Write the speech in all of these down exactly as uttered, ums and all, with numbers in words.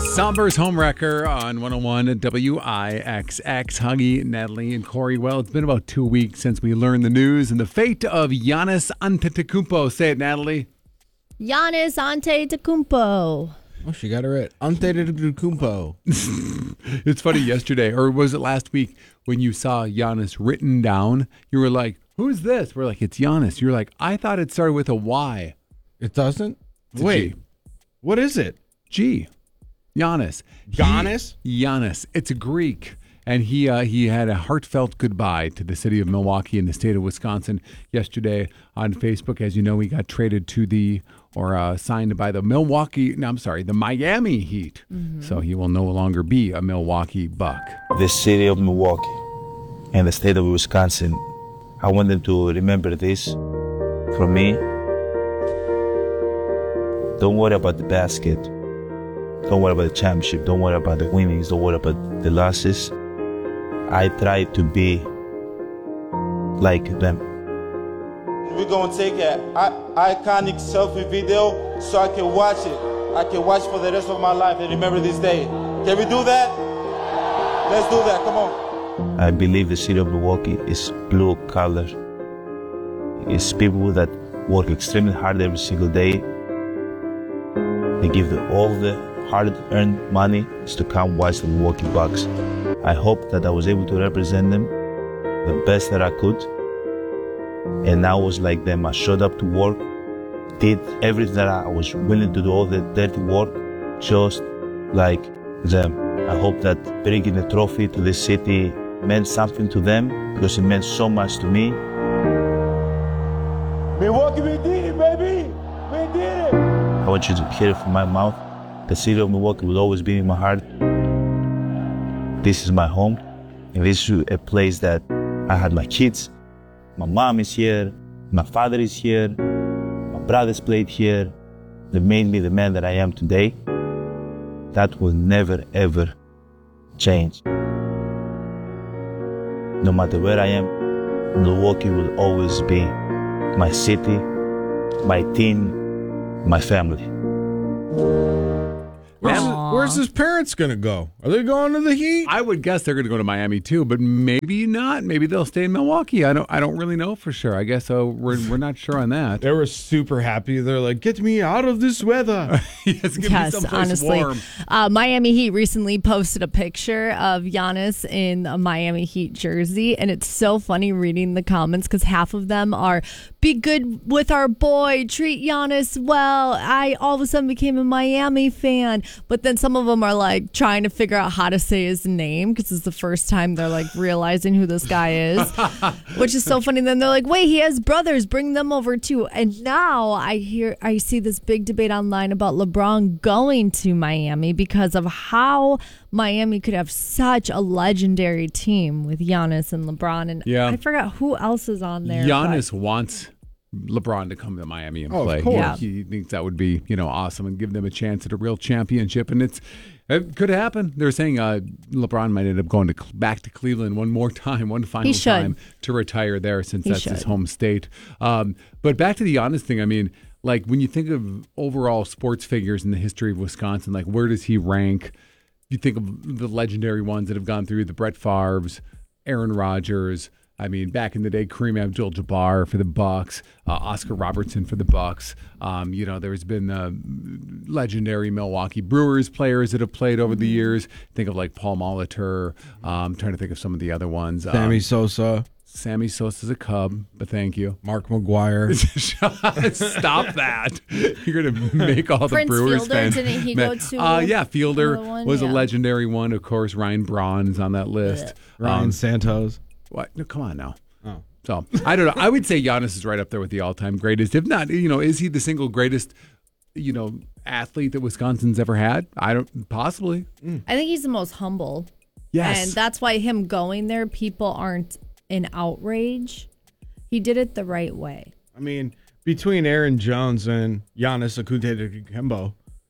Somber's Homewrecker on one oh one W I X X. Huggy, Natalie, and Corey. Well, it's been about two weeks since we learned the news and the fate of Giannis Antetokounmpo. Say it, Natalie. Giannis Antetokounmpo. Oh, she got it right. Antetokounmpo. It's funny, yesterday, or was it last week, when you saw Giannis written down, you were like, who's this? We're like, it's Giannis. You're like, I thought it started with a Y. It doesn't? It's a Wait, G. what is it? G. Giannis. Giannis? He, Giannis. It's a Greek. And he uh, he had a heartfelt goodbye to the city of Milwaukee and the state of Wisconsin yesterday on Facebook. As you know, he got traded to the, or uh, signed by the Milwaukee, no, I'm sorry, the Miami Heat. Mm-hmm. So he will no longer be a Milwaukee Buck. The city of Milwaukee and the state of Wisconsin, I want them to remember this from me. Don't worry about the basket. Don't worry about the championship. Don't worry about the winnings. Don't worry about the losses. I try to be like them. We're going to take an iconic selfie video so I can watch it. I can watch for the rest of my life and remember this day. Can we do that? Let's do that. Come on. I believe the city of Milwaukee is blue collar. It's people that work extremely hard every single day. They give the, all the hard-earned money to come watch the Milwaukee Bucks. I hope that I was able to represent them the best that I could. And I was like them. I showed up to work, did everything that I was willing to do, all the dirty work, just like them. I hope that bringing the trophy to this city meant something to them because it meant so much to me. Milwaukee, we did it, baby! We did it! I want you to hear it from my mouth. The city of Milwaukee will always be in my heart. This is my home, and this is a place that I had my kids. My mom is here, my father is here, my brothers played here. They made me the man that I am today. That will never, ever change. No matter where I am, Milwaukee will always be my city, my team, my family. Where's, where's his parents going to go? Are they going to the Heat? I would guess they're going to go to Miami too, but maybe not. Maybe they'll stay in Milwaukee. I don't. I don't really know for sure. I guess uh, we're we're not sure on that. They were super happy. They're like, "Get me out of this weather." yes, give yes, me someplace honestly. warm. Uh, Miami Heat recently posted a picture of Giannis in a Miami Heat jersey, and it's so funny reading the comments because half of them are, "Be good with our boy, treat Giannis well. I all of a sudden became a Miami fan," but then some of them are like trying to figure out how to say his name because it's the first time they're like realizing who this guy is, which is so funny. Then they're like, wait, he has brothers, bring them over too. And now I hear, I see this big debate online about LeBron going to Miami because of how Miami could have such a legendary team with Giannis and LeBron. And Yeah. I forgot who else is on there. Giannis but- wants LeBron to come to Miami and Oh, of play. course. Yeah. He thinks that would be, you know, awesome and give them a chance at a real championship. And it's it could happen. They're saying uh, LeBron might end up going to back to Cleveland one more time, one final He should. time to retire there since He that's his should. home state. Um, but back to the Giannis thing. I mean, like when you think of overall sports figures in the history of Wisconsin, like where does he rank? You think of the legendary ones that have gone through, the Brett Favres, Aaron Rodgers. I mean, back in the day, Kareem Abdul-Jabbar for the Bucks, uh, Oscar Robertson for the Bucks. Um, you know, there's been uh, legendary Milwaukee Brewers players that have played over the years. Think of like Paul Molitor. Um, trying to think of some of the other ones. Um, Sammy Sosa, Sammy Sosa's a Cub, but thank you. Mark McGuire. Stop that! You're gonna make all the Prince Brewers Fielder, fans. didn't he mad. go to Uh, yeah, Fielder another one? was a Yeah. legendary one. Of course, Ryan Braun is on that list. Ryan Um, Santos. what? No, come on now. Oh. So I don't know. I would say Giannis is right up there with the all-time greatest. If not, you know, is he the single greatest, you know, athlete that Wisconsin's ever had? I don't possibly. I think he's the most humble. Yes. And that's why him going there, people aren't in outrage. He did it the right way. I mean, between Aaron Jones and Giannis Antetokounmpo,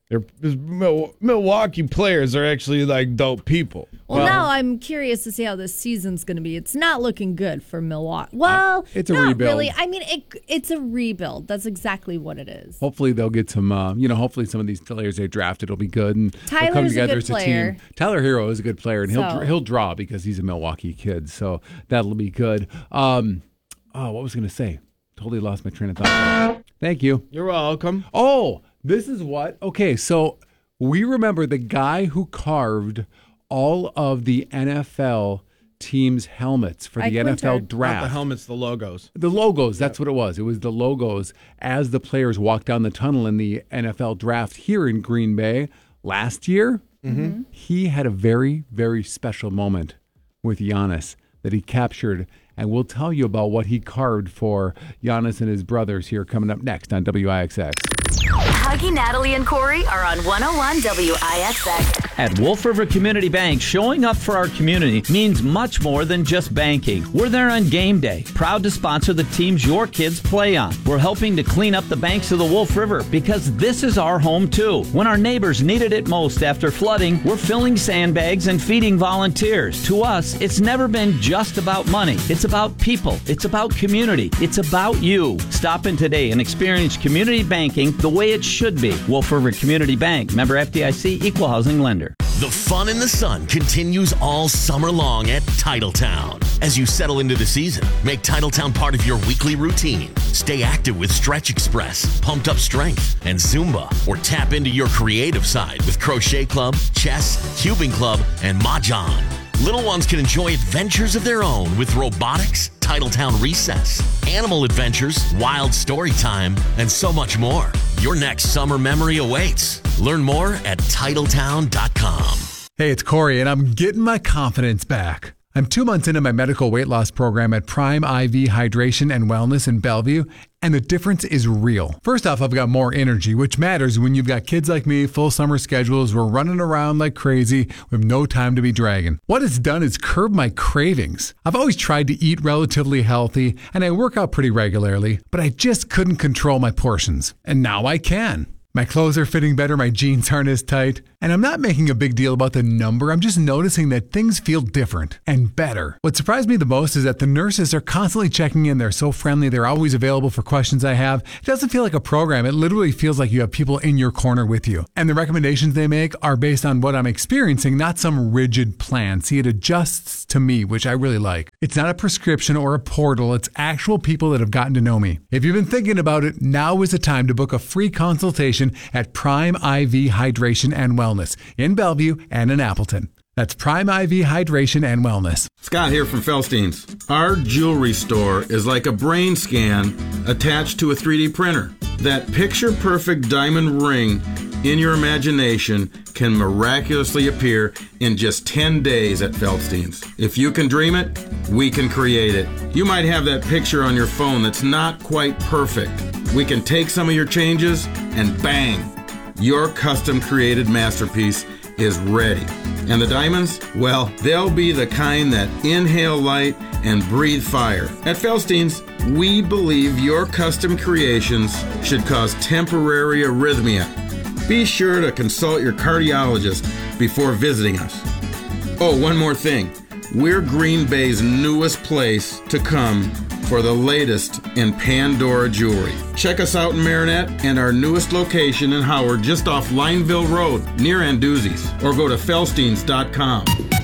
They're, this Mil- Milwaukee players are actually like dope people. Well, Well- now I'm curious to see how this season's going to be. It's not looking good for Milwaukee. Well, it's a not rebuild. really. I mean, it, it's a rebuild. That's exactly what it is. Hopefully they'll get some, uh, you know, hopefully some of these players they drafted will be good and they'll come Tyler's a together good as a player. team. Tyler Hero is a good player and he'll So- he'll draw because he's a Milwaukee kid, so that'll be good. Um, oh, what was I going to say? Totally lost my train of thought. Thank you. You're welcome. Oh, this is what? Okay, so we remember the guy who carved all of the N F L teams' helmets for the Ike N F L Winter. Not draft. the helmets, the logos. The logos, that's what it was. It was the logos as the players walked down the tunnel in the N F L draft here in Green Bay last year. Mm-hmm. He had a very, very special moment with Giannis that he captured, and we'll tell you about what he carved for Giannis and his brothers here coming up next on W I X X. Huggy, Natalie, and Corey are on one oh one W I X X. At Wolf River Community Bank, showing up for our community means much more than just banking. We're there on game day, proud to sponsor the teams your kids play on. We're helping to clean up the banks of the Wolf River because this is our home too. When our neighbors needed it most after flooding, we're filling sandbags and feeding volunteers. To us, it's never been just about money. It's about people. It's about community. It's about you. Stop in today and experience community banking the way it should be. Wolf River Community Bank, member F D I C, equal housing lender. The fun in the sun continues all summer long at Titletown. As you settle into the season, make Titletown part of your weekly routine. Stay active with Stretch Express, Pumped Up Strength, and Zumba. Or tap into your creative side with Crochet Club, Chess, Cubing Club, and Mahjong. Little ones can enjoy adventures of their own with robotics, Titletown Recess, animal adventures, wild story time, and so much more. Your next summer memory awaits. Learn more at Titletown dot com. Hey, it's Corey, and I'm getting my confidence back. I'm two months into my medical weight loss program at Prime I V Hydration and Wellness in Bellevue, and the difference is real. First off, I've got more energy, which matters when you've got kids like me, full summer schedules, we're running around like crazy with no time to be dragging. What it's done is curb my cravings. I've always tried to eat relatively healthy, and I work out pretty regularly, but I just couldn't control my portions. And now I can. My clothes are fitting better, my jeans aren't as tight, and I'm not making a big deal about the number. I'm just noticing that things feel different and better. What surprised me the most is that the nurses are constantly checking in. They're so friendly. They're always available for questions I have. It doesn't feel like a program. It literally feels like you have people in your corner with you. And the recommendations they make are based on what I'm experiencing, not some rigid plan. See, it adjusts to me, which I really like. It's not a prescription or a portal. It's actual people that have gotten to know me. If you've been thinking about it, now is the time to book a free consultation at Prime I V Hydration and Wellness in Bellevue and in Appleton. That's Prime I V Hydration and Wellness. Scott here from Felstein's. Our jewelry store is like a brain scan attached to a three D printer. That picture-perfect diamond ring in your imagination can miraculously appear in just ten days at Felstein's. If you can dream it, we can create it. You might have that picture on your phone that's not quite perfect. We can take some of your changes and bang, your custom-created masterpiece is ready. And the diamonds? Well, they'll be the kind that inhale light and breathe fire. At Felstein's, we believe your custom creations should cause temporary arrhythmia. Be sure to consult your cardiologist before visiting us. Oh, one more thing. We're Green Bay's newest place to come for the latest in Pandora jewelry. Check us out in Marinette and our newest location in Howard, just off Lineville Road, near Anduzzi's, or go to felsteins dot com.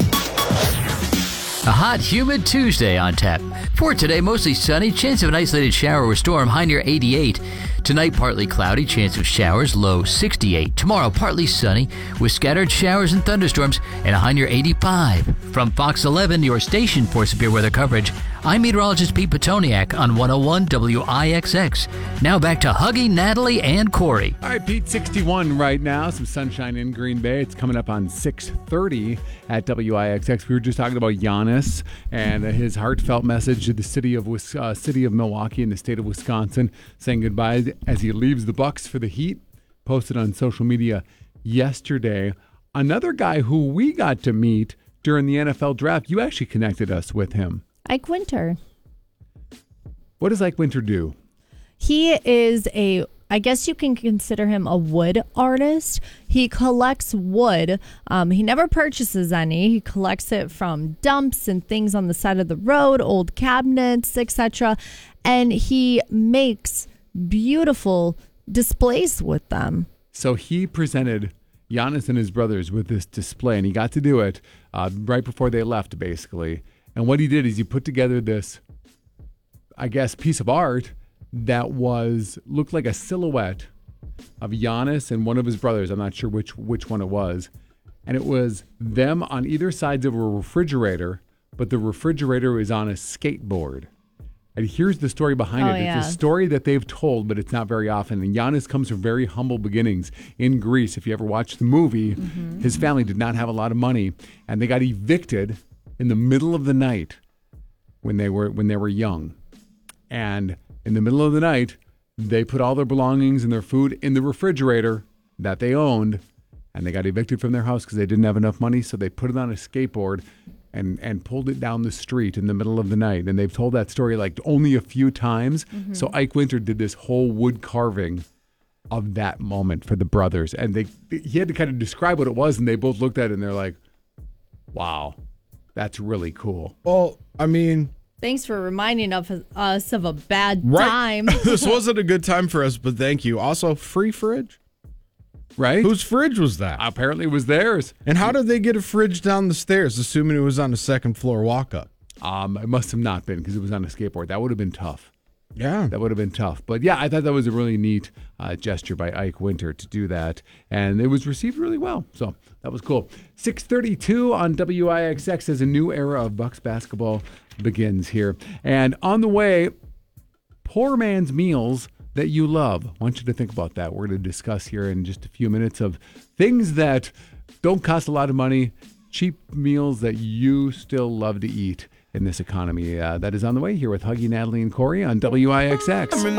A hot, humid Tuesday on tap. For today, mostly sunny, chance of an isolated shower or storm, high near eighty-eight. Tonight, partly cloudy, chance of showers, low sixty-eight. Tomorrow, partly sunny, with scattered showers and thunderstorms, and a high near eighty-five. From Fox eleven, your station for severe weather coverage, I'm meteorologist Pete Petoniak on one oh one W I X X. Now back to Huggy, Natalie, and Corey. All right, Pete, sixty-one right now. Some sunshine in Green Bay. It's coming up on six thirty at W I X X. We were just talking about Giannis and his heartfelt message to the city of uh, city of Milwaukee and the state of Wisconsin, saying goodbye as he leaves the Bucks for the Heat. Posted on social media yesterday. Another guy who we got to meet during the N F L draft. You actually connected us with him. Ike Winter. What does Ike Winter do? He is a I guess you can consider him a wood artist. He collects wood. Um, he never purchases any. He collects it from dumps and things on the side of the road, old cabinets, et cetera. And he makes beautiful displays with them. So he presented Giannis and his brothers with this display, and he got to do it uh, right before they left, basically. And what he did is he put together this, I guess, piece of art that was looked like a silhouette of Giannis and one of his brothers. I'm not sure which which one it was. And it was them on either sides of a refrigerator, but the refrigerator is on a skateboard. And here's the story behind Oh, it. yeah. It's a story that they've told, but it's not very often. And Giannis comes from very humble beginnings in Greece. If you ever watched the movie, Mm-hmm. his family did not have a lot of money, and they got evicted in the middle of the night when they were when they were young. And in the middle of the night, they put all their belongings and their food in the refrigerator that they owned, and they got evicted from their house because they didn't have enough money. So they put it on a skateboard and and pulled it down the street in the middle of the night. And they've told that story like only a few times. Mm-hmm. So Ike Winter did this whole wood carving of that moment for the brothers. And they he had to kind of describe what it was, and they both looked at it and they're like, wow, that's really cool. Well, I mean, Thanks for reminding of us of a bad right. time. This wasn't a good time for us, but thank you. Also, free fridge. Right? Whose fridge was that? Apparently it was theirs. And how did they get a fridge down the stairs, assuming it was on a second floor walk up? Um, it must have not been because it was on a skateboard. That would have been tough. Yeah. That would have been tough. But yeah, I thought that was a really neat uh, gesture by Ike Winter to do that. And it was received really well. So that was cool. six thirty-two on W I X X as a new era of Bucks basketball begins here. And on the way, poor man's meals that you love. I want you to think about that. We're going to discuss here in just a few minutes of things that don't cost a lot of money, cheap meals that you still love to eat in this economy. Uh, that is on the way here with Huggy, Natalie, and Corey on W I X X.